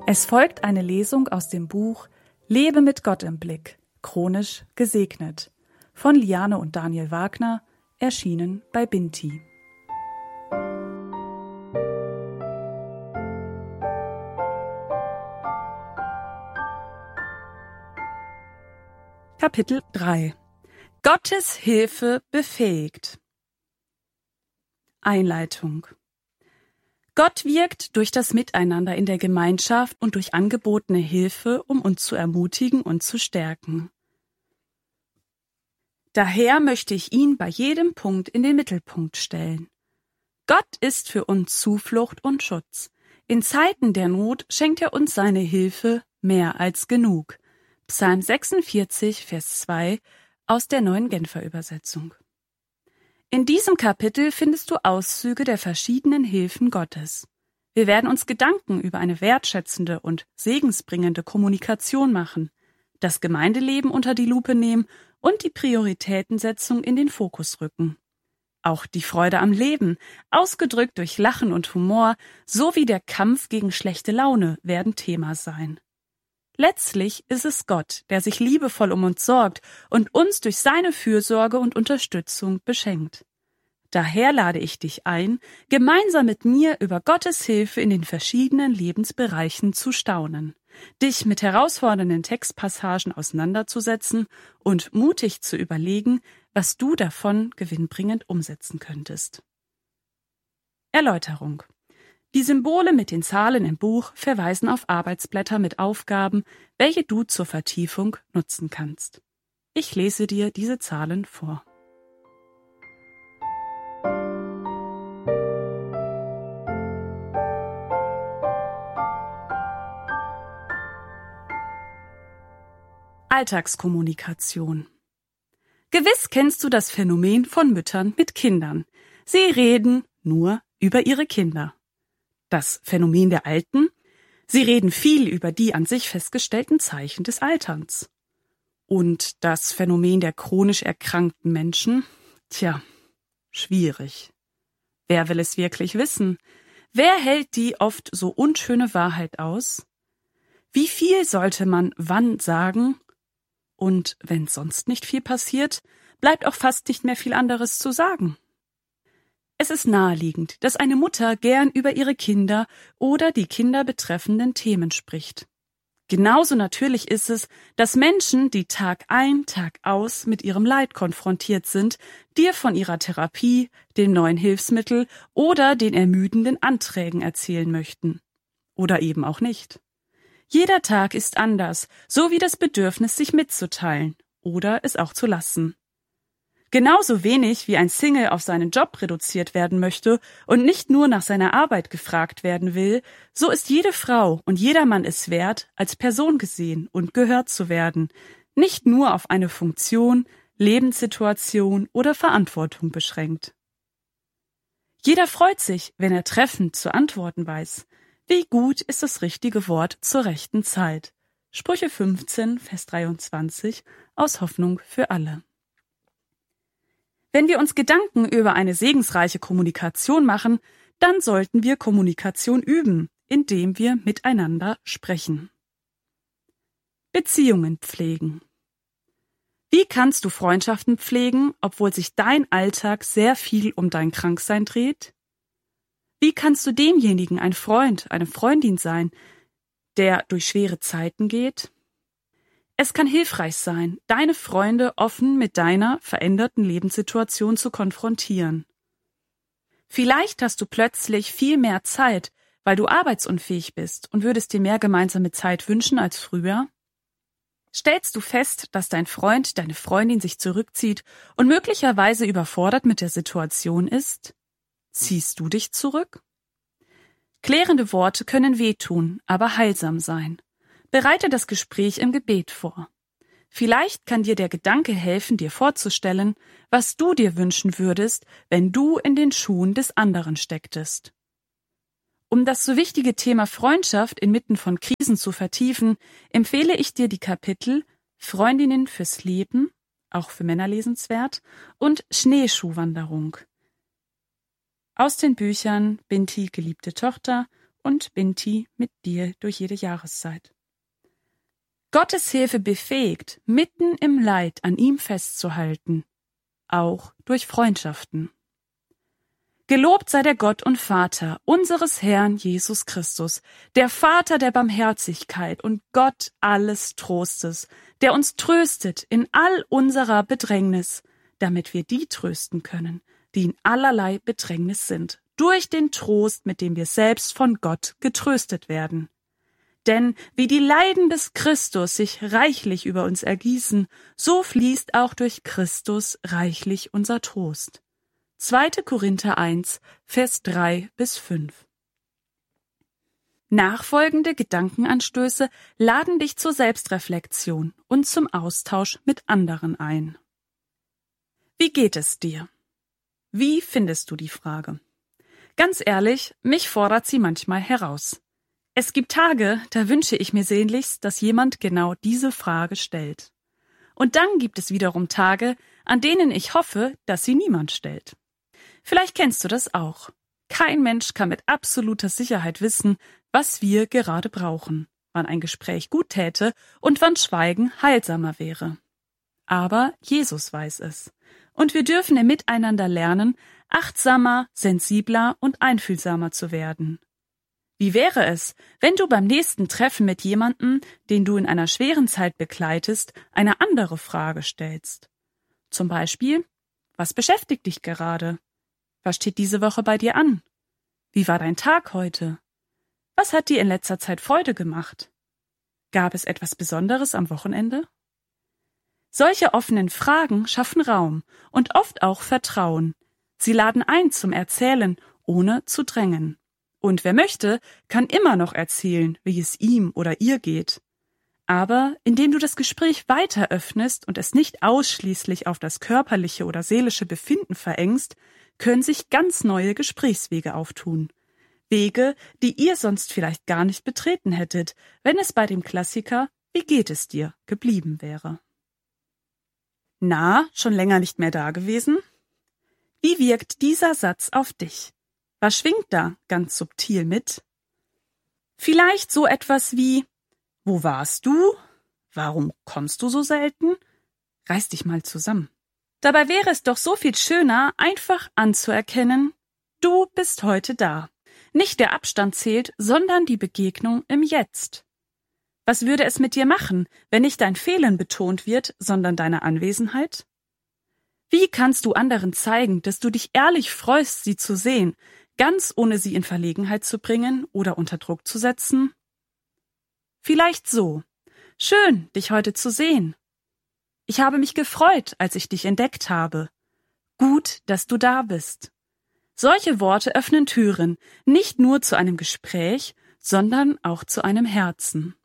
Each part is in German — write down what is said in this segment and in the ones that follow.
Es folgt eine Lesung aus dem Buch Lebe mit Gott im Blick, chronisch gesegnet, von Liane und Daniel Wagner, erschienen bei Binti. Kapitel 3 – Gottes Hilfe befähigt. Einleitung. Gott wirkt durch das Miteinander in der Gemeinschaft und durch angebotene Hilfe, um uns zu ermutigen und zu stärken. Daher möchte ich ihn bei jedem Punkt in den Mittelpunkt stellen. Gott ist für uns Zuflucht und Schutz. In Zeiten der Not schenkt er uns seine Hilfe mehr als genug. Psalm 46, Vers 2 aus der Neuen Genfer Übersetzung. In diesem Kapitel findest du Auszüge der verschiedenen Hilfen Gottes. Wir werden uns Gedanken über eine wertschätzende und segensbringende Kommunikation machen, das Gemeindeleben unter die Lupe nehmen und die Prioritätensetzung in den Fokus rücken. Auch die Freude am Leben, ausgedrückt durch Lachen und Humor, sowie der Kampf gegen schlechte Laune werden Thema sein. Letztlich ist es Gott, der sich liebevoll um uns sorgt und uns durch seine Fürsorge und Unterstützung beschenkt. Daher lade ich dich ein, gemeinsam mit mir über Gottes Hilfe in den verschiedenen Lebensbereichen zu staunen, dich mit herausfordernden Textpassagen auseinanderzusetzen und mutig zu überlegen, was du davon gewinnbringend umsetzen könntest. Erläuterung. Die Symbole mit den Zahlen im Buch verweisen auf Arbeitsblätter mit Aufgaben, welche du zur Vertiefung nutzen kannst. Ich lese dir diese Zahlen vor. Alltagskommunikation. Gewiss kennst du das Phänomen von Müttern mit Kindern. Sie reden nur über ihre Kinder. Das Phänomen der Alten? Sie reden viel über die an sich festgestellten Zeichen des Alterns. Und das Phänomen der chronisch erkrankten Menschen? Tja, schwierig. Wer will es wirklich wissen? Wer hält die oft so unschöne Wahrheit aus? Wie viel sollte man wann sagen? Und wenn sonst nicht viel passiert, bleibt auch fast nicht mehr viel anderes zu sagen. Es ist naheliegend, dass eine Mutter gern über ihre Kinder oder die Kinder betreffenden Themen spricht. Genauso natürlich ist es, dass Menschen, die Tag ein, Tag aus mit ihrem Leid konfrontiert sind, dir von ihrer Therapie, dem neuen Hilfsmittel oder den ermüdenden Anträgen erzählen möchten. Oder eben auch nicht. Jeder Tag ist anders, so wie das Bedürfnis, sich mitzuteilen oder es auch zu lassen. Genauso wenig wie ein Single auf seinen Job reduziert werden möchte und nicht nur nach seiner Arbeit gefragt werden will, so ist jede Frau und jeder Mann es wert, als Person gesehen und gehört zu werden, nicht nur auf eine Funktion, Lebenssituation oder Verantwortung beschränkt. Jeder freut sich, wenn er treffend zu antworten weiß. Wie gut ist das richtige Wort zur rechten Zeit? Sprüche 15, Vers 23 aus Hoffnung für alle. Wenn wir uns Gedanken über eine segensreiche Kommunikation machen, dann sollten wir Kommunikation üben, indem wir miteinander sprechen. Beziehungen pflegen. Wie kannst du Freundschaften pflegen, obwohl sich dein Alltag sehr viel um dein Kranksein dreht? Wie kannst du demjenigen ein Freund, eine Freundin sein, der durch schwere Zeiten geht? Es kann hilfreich sein, deine Freunde offen mit deiner veränderten Lebenssituation zu konfrontieren. Vielleicht hast du plötzlich viel mehr Zeit, weil du arbeitsunfähig bist und würdest dir mehr gemeinsame Zeit wünschen als früher? Stellst du fest, dass dein Freund, deine Freundin sich zurückzieht und möglicherweise überfordert mit der Situation ist? Ziehst du dich zurück? Klärende Worte können wehtun, aber heilsam sein. Bereite das Gespräch im Gebet vor. Vielleicht kann dir der Gedanke helfen, dir vorzustellen, was du dir wünschen würdest, wenn du in den Schuhen des anderen stecktest. Um das so wichtige Thema Freundschaft inmitten von Krisen zu vertiefen, empfehle ich dir die Kapitel Freundinnen fürs Leben, auch für Männer lesenswert, und Schneeschuhwanderung aus den Büchern Binti, geliebte Tochter und Binti mit dir durch jede Jahreszeit. Gottes Hilfe befähigt, mitten im Leid an ihm festzuhalten, auch durch Freundschaften. Gelobt sei der Gott und Vater unseres Herrn Jesus Christus, der Vater der Barmherzigkeit und Gott alles Trostes, der uns tröstet in all unserer Bedrängnis, damit wir die trösten können, die in allerlei Bedrängnis sind, durch den Trost, mit dem wir selbst von Gott getröstet werden. Denn wie die Leiden des Christus sich reichlich über uns ergießen, so fließt auch durch Christus reichlich unser Trost. 2. Korinther 1, Vers 3-5. Nachfolgende Gedankenanstöße laden dich zur Selbstreflexion und zum Austausch mit anderen ein. Wie geht es dir? Wie findest du die Frage? Ganz ehrlich, mich fordert sie manchmal heraus. Es gibt Tage, da wünsche ich mir sehnlichst, dass jemand genau diese Frage stellt. Und dann gibt es wiederum Tage, an denen ich hoffe, dass sie niemand stellt. Vielleicht kennst du das auch. Kein Mensch kann mit absoluter Sicherheit wissen, was wir gerade brauchen, wann ein Gespräch gut täte und wann Schweigen heilsamer wäre. Aber Jesus weiß es. Und wir dürfen im Miteinander lernen, achtsamer, sensibler und einfühlsamer zu werden. Wie wäre es, wenn du beim nächsten Treffen mit jemandem, den du in einer schweren Zeit begleitest, eine andere Frage stellst? Zum Beispiel, was beschäftigt dich gerade? Was steht diese Woche bei dir an? Wie war dein Tag heute? Was hat dir in letzter Zeit Freude gemacht? Gab es etwas Besonderes am Wochenende? Solche offenen Fragen schaffen Raum und oft auch Vertrauen. Sie laden ein zum Erzählen, ohne zu drängen. Und wer möchte, kann immer noch erzählen, wie es ihm oder ihr geht. Aber indem du das Gespräch weiter öffnest und es nicht ausschließlich auf das körperliche oder seelische Befinden verengst, können sich ganz neue Gesprächswege auftun. Wege, die ihr sonst vielleicht gar nicht betreten hättet, wenn es bei dem Klassiker »Wie geht es dir?« geblieben wäre. Na, schon länger nicht mehr da gewesen? Wie wirkt dieser Satz auf dich? Was schwingt da ganz subtil mit? Vielleicht so etwas wie »Wo warst du? Warum kommst du so selten? Reiß dich mal zusammen.« Dabei wäre es doch so viel schöner, einfach anzuerkennen, du bist heute da. Nicht der Abstand zählt, sondern die Begegnung im Jetzt. Was würde es mit dir machen, wenn nicht dein Fehlen betont wird, sondern deine Anwesenheit? Wie kannst du anderen zeigen, dass du dich ehrlich freust, sie zu sehen, ganz ohne sie in Verlegenheit zu bringen oder unter Druck zu setzen? Vielleicht so: Schön, dich heute zu sehen. Ich habe mich gefreut, als ich dich entdeckt habe. Gut, dass du da bist. Solche Worte öffnen Türen, nicht nur zu einem Gespräch, sondern auch zu einem Herzen.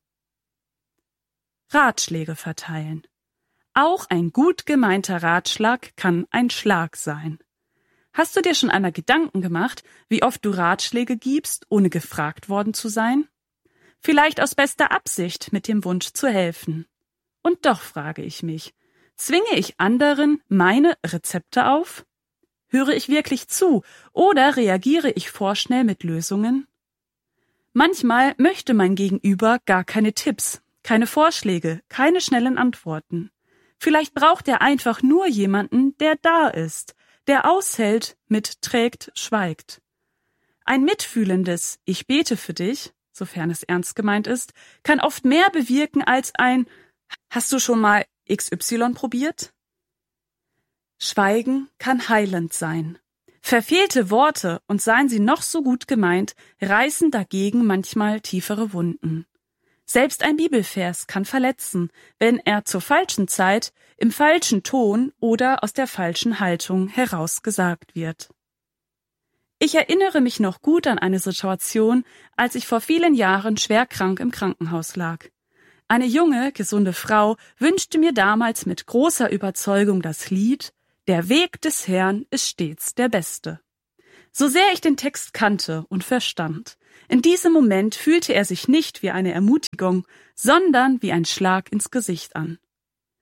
Ratschläge verteilen. Auch ein gut gemeinter Ratschlag kann ein Schlag sein. Hast du dir schon einmal Gedanken gemacht, wie oft du Ratschläge gibst, ohne gefragt worden zu sein? Vielleicht aus bester Absicht mit dem Wunsch zu helfen. Und doch frage ich mich, zwinge ich anderen meine Rezepte auf? Höre ich wirklich zu oder reagiere ich vorschnell mit Lösungen? Manchmal möchte mein Gegenüber gar keine Tipps, keine Vorschläge, keine schnellen Antworten. Vielleicht braucht er einfach nur jemanden, der da ist, der aushält, mitträgt, schweigt. Ein mitfühlendes »Ich bete für dich«, sofern es ernst gemeint ist, kann oft mehr bewirken als ein »Hast du schon mal XY probiert?« Schweigen kann heilend sein. Verfehlte Worte, und seien sie noch so gut gemeint, reißen dagegen manchmal tiefere Wunden. Selbst ein Bibelvers kann verletzen, wenn er zur falschen Zeit, im falschen Ton oder aus der falschen Haltung herausgesagt wird. Ich erinnere mich noch gut an eine Situation, als ich vor vielen Jahren schwer krank im Krankenhaus lag. Eine junge, gesunde Frau wünschte mir damals mit großer Überzeugung das Lied »Der Weg des Herrn ist stets der beste«. So sehr ich den Text kannte und verstand, in diesem Moment fühlte er sich nicht wie eine Ermutigung, sondern wie ein Schlag ins Gesicht an.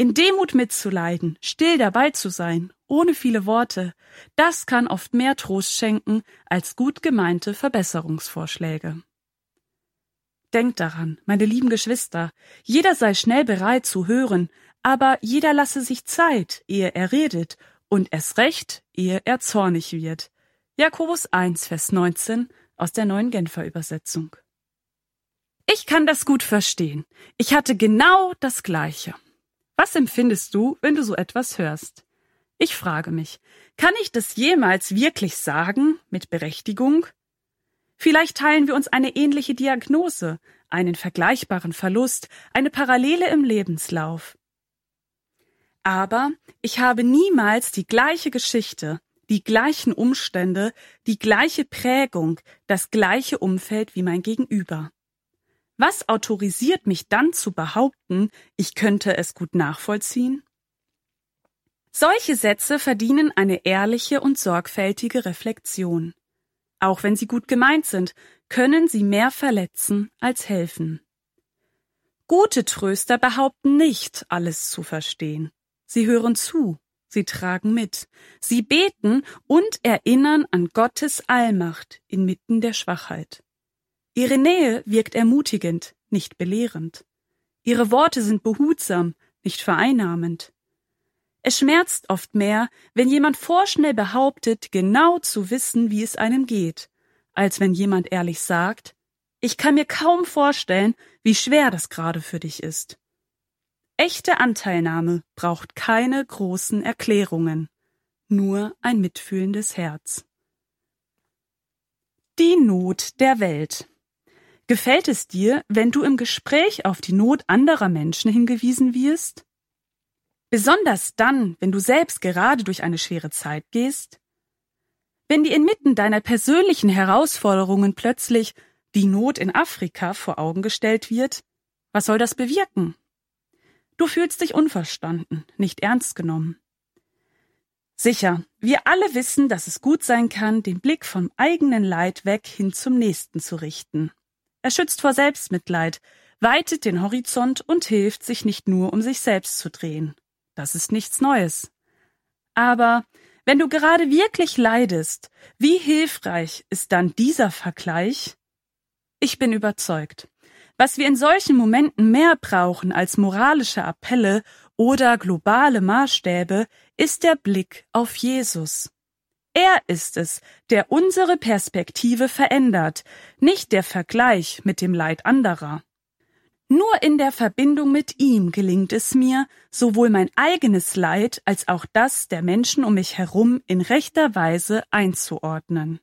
In Demut mitzuleiden, still dabei zu sein, ohne viele Worte, das kann oft mehr Trost schenken als gut gemeinte Verbesserungsvorschläge. Denkt daran, meine lieben Geschwister, jeder sei schnell bereit zu hören, aber jeder lasse sich Zeit, ehe er redet, und erst recht, ehe er zornig wird. Jakobus 1, Vers 19 aus der Neuen Genfer Übersetzung. Ich kann das gut verstehen. Ich hatte genau das Gleiche. Was empfindest du, wenn du so etwas hörst? Ich frage mich, kann ich das jemals wirklich sagen, mit Berechtigung? Vielleicht teilen wir uns eine ähnliche Diagnose, einen vergleichbaren Verlust, eine Parallele im Lebenslauf. Aber ich habe niemals die gleiche Geschichte, die gleichen Umstände, die gleiche Prägung, das gleiche Umfeld wie mein Gegenüber. Was autorisiert mich dann zu behaupten, ich könnte es gut nachvollziehen? Solche Sätze verdienen eine ehrliche und sorgfältige Reflexion. Auch wenn sie gut gemeint sind, können sie mehr verletzen als helfen. Gute Tröster behaupten nicht, alles zu verstehen. Sie hören zu, sie tragen mit, sie beten und erinnern an Gottes Allmacht inmitten der Schwachheit. Ihre Nähe wirkt ermutigend, nicht belehrend. Ihre Worte sind behutsam, nicht vereinnahmend. Es schmerzt oft mehr, wenn jemand vorschnell behauptet, genau zu wissen, wie es einem geht, als wenn jemand ehrlich sagt, ich kann mir kaum vorstellen, wie schwer das gerade für dich ist. Echte Anteilnahme braucht keine großen Erklärungen, nur ein mitfühlendes Herz. Die Not der Welt. Gefällt es dir, wenn du im Gespräch auf die Not anderer Menschen hingewiesen wirst? Besonders dann, wenn du selbst gerade durch eine schwere Zeit gehst? Wenn dir inmitten deiner persönlichen Herausforderungen plötzlich die Not in Afrika vor Augen gestellt wird, was soll das bewirken? Du fühlst dich unverstanden, nicht ernst genommen. Sicher, wir alle wissen, dass es gut sein kann, den Blick vom eigenen Leid weg hin zum Nächsten zu richten. Er schützt vor Selbstmitleid, weitet den Horizont und hilft, sich nicht nur um sich selbst zu drehen. Das ist nichts Neues. Aber wenn du gerade wirklich leidest, wie hilfreich ist dann dieser Vergleich? Ich bin überzeugt, was wir in solchen Momenten mehr brauchen als moralische Appelle oder globale Maßstäbe, ist der Blick auf Jesus. Er ist es, der unsere Perspektive verändert, nicht der Vergleich mit dem Leid anderer. Nur in der Verbindung mit ihm gelingt es mir, sowohl mein eigenes Leid als auch das der Menschen um mich herum in rechter Weise einzuordnen.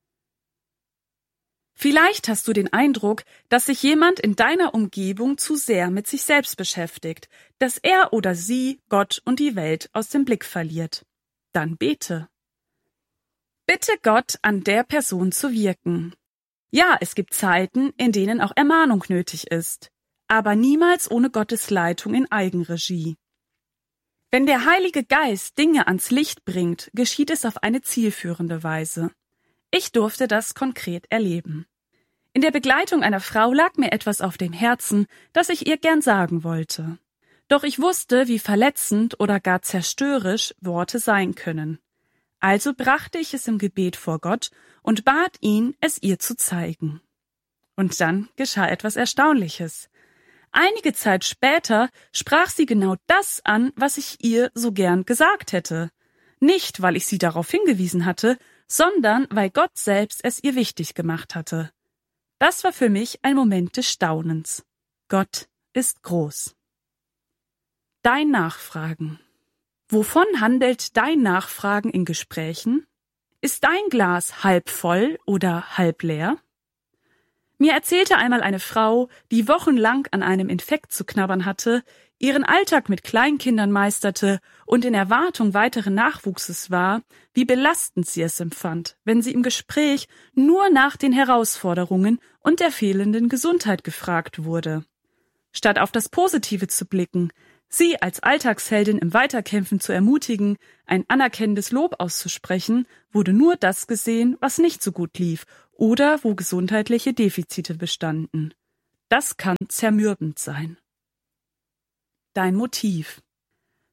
Vielleicht hast du den Eindruck, dass sich jemand in deiner Umgebung zu sehr mit sich selbst beschäftigt, dass er oder sie Gott und die Welt aus dem Blick verliert. Dann bete. Bitte Gott, an der Person zu wirken. Ja, es gibt Zeiten, in denen auch Ermahnung nötig ist, aber niemals ohne Gottes Leitung in Eigenregie. Wenn der Heilige Geist Dinge ans Licht bringt, geschieht es auf eine zielführende Weise. Ich durfte das konkret erleben. In der Begleitung einer Frau lag mir etwas auf dem Herzen, das ich ihr gern sagen wollte. Doch ich wusste, wie verletzend oder gar zerstörerisch Worte sein können. Also brachte ich es im Gebet vor Gott und bat ihn, es ihr zu zeigen. Und dann geschah etwas Erstaunliches. Einige Zeit später sprach sie genau das an, was ich ihr so gern gesagt hätte. Nicht, weil ich sie darauf hingewiesen hatte, sondern weil Gott selbst es ihr wichtig gemacht hatte. Das war für mich ein Moment des Staunens. Gott ist groß. Dein Nachfragen. Wovon handelt dein Nachfragen in Gesprächen? Ist dein Glas halb voll oder halb leer? Mir erzählte einmal eine Frau, die wochenlang an einem Infekt zu knabbern hatte, ihren Alltag mit Kleinkindern meisterte und in Erwartung weiteren Nachwuchses war, wie belastend sie es empfand, wenn sie im Gespräch nur nach den Herausforderungen und der fehlenden Gesundheit gefragt wurde. Statt auf das Positive zu blicken, sie als Alltagsheldin im Weiterkämpfen zu ermutigen, ein anerkennendes Lob auszusprechen, wurde nur das gesehen, was nicht so gut lief oder wo gesundheitliche Defizite bestanden. Das kann zermürbend sein. Dein Motiv.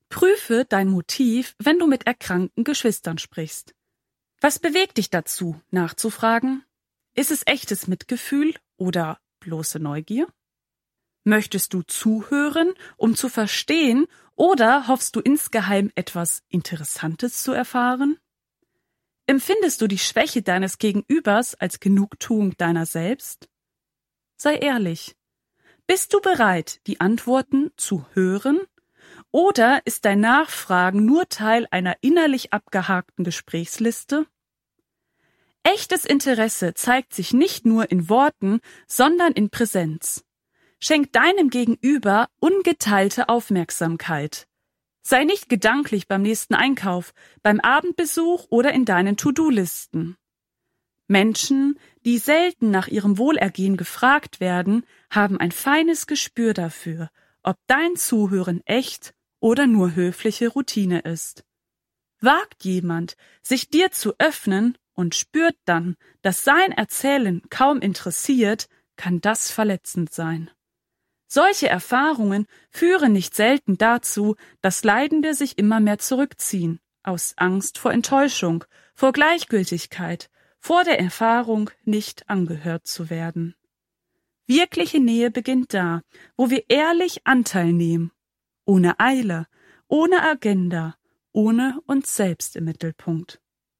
Prüfe dein Motiv, wenn du mit erkrankten Geschwistern sprichst. Was bewegt dich dazu, nachzufragen? Ist es echtes Mitgefühl oder bloße Neugier? Möchtest du zuhören, um zu verstehen, oder hoffst du insgeheim etwas Interessantes zu erfahren? Empfindest du die Schwäche deines Gegenübers als Genugtuung deiner selbst? Sei ehrlich. Bist du bereit, die Antworten zu hören? Oder ist dein Nachfragen nur Teil einer innerlich abgehakten Gesprächsliste? Echtes Interesse zeigt sich nicht nur in Worten, sondern in Präsenz. Schenk deinem Gegenüber ungeteilte Aufmerksamkeit. Sei nicht gedanklich beim nächsten Einkauf, beim Abendbesuch oder in deinen To-Do-Listen. Menschen, die selten nach ihrem Wohlergehen gefragt werden, haben ein feines Gespür dafür, ob dein Zuhören echt oder nur höfliche Routine ist. Wagt jemand, sich dir zu öffnen und spürt dann, dass sein Erzählen kaum interessiert, kann das verletzend sein. Solche Erfahrungen führen nicht selten dazu, dass Leidende sich immer mehr zurückziehen, aus Angst vor Enttäuschung, vor Gleichgültigkeit, vor der Erfahrung, nicht angehört zu werden. Wirkliche Nähe beginnt da, wo wir ehrlich Anteil nehmen, ohne Eile, ohne Agenda, ohne uns selbst im Mittelpunkt.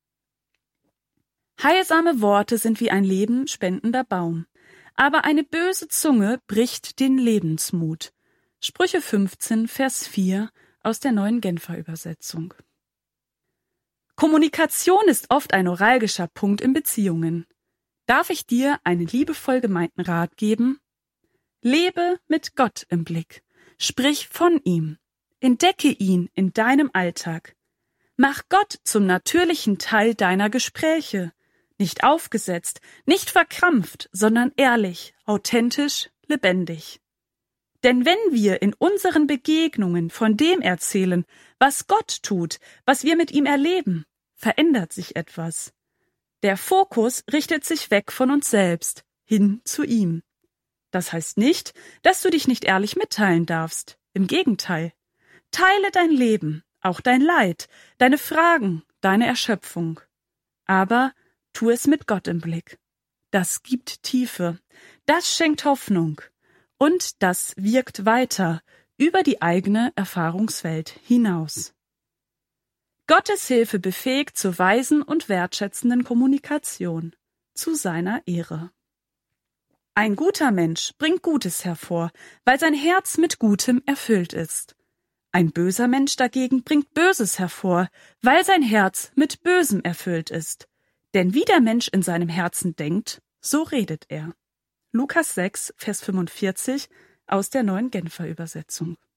Heilsame Worte sind wie ein lebenspendender Baum. Aber eine böse Zunge bricht den Lebensmut. Sprüche 15, Vers 4 aus der Neuen Genfer Übersetzung. Kommunikation ist oft ein neuralgischer Punkt in Beziehungen. Darf ich dir einen liebevoll gemeinten Rat geben? Lebe mit Gott im Blick. Sprich von ihm. Entdecke ihn in deinem Alltag. Mach Gott zum natürlichen Teil deiner Gespräche. Nicht aufgesetzt, nicht verkrampft, sondern ehrlich, authentisch, lebendig. Denn wenn wir in unseren Begegnungen von dem erzählen, was Gott tut, was wir mit ihm erleben, verändert sich etwas. Der Fokus richtet sich weg von uns selbst, hin zu ihm. Das heißt nicht, dass du dich nicht ehrlich mitteilen darfst. Im Gegenteil. Teile dein Leben, auch dein Leid, deine Fragen, deine Erschöpfung. Aber tu es mit Gott im Blick. Das gibt Tiefe, das schenkt Hoffnung und das wirkt weiter über die eigene Erfahrungswelt hinaus. Gottes Hilfe befähigt zur weisen und wertschätzenden Kommunikation, zu seiner Ehre. Ein guter Mensch bringt Gutes hervor, weil sein Herz mit Gutem erfüllt ist. Ein böser Mensch dagegen bringt Böses hervor, weil sein Herz mit Bösem erfüllt ist. Denn wie der Mensch in seinem Herzen denkt, so redet er. Lukas 6, Vers 45 aus der Neuen Genfer Übersetzung.